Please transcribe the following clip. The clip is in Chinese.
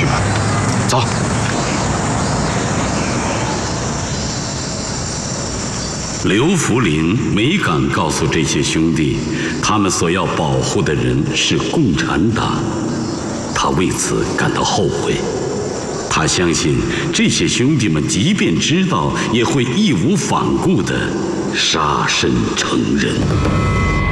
去吧，走。 刘福林没敢告诉这些兄弟，他们所要保护的人是共产党，他为此感到后悔。他相信这些兄弟们即便知道，也会义无反顾地杀身成仁。